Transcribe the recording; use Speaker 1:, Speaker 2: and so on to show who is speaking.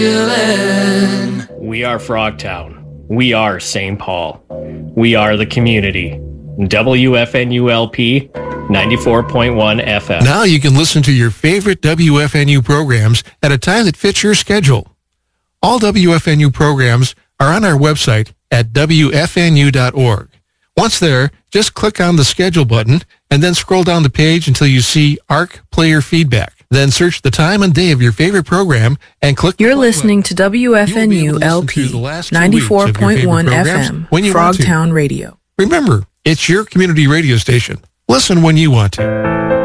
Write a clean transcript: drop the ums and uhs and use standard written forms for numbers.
Speaker 1: We are Frogtown. We are St. Paul. We are the community. WFNULP 94.1 FM.
Speaker 2: Now you can listen to your favorite WFNU programs at a time that fits your schedule. All WFNU programs are on our website at WFNU.org. Once there, just click on the schedule button and then scroll down the page until you see ARC Player Feedback. Then search the time and day of your favorite program and click.
Speaker 3: You're listening to WFNU LP 94.1 FM, Frogtown Radio.
Speaker 2: Remember, it's your community radio station. Listen when you want to.